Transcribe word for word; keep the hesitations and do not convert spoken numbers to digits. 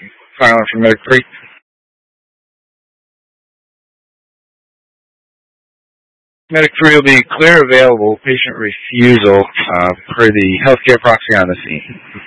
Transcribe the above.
Filing for Medic three. Medic three will be clear available, patient refusal uh, per the healthcare proxy on the scene.